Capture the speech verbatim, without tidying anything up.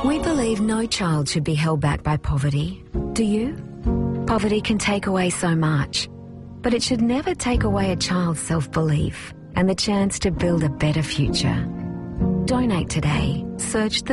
We believe no child should be held back by poverty. Do you? Poverty can take away so much, but it should never take away a child's self-belief and the chance to build a better future. Donate today. Search the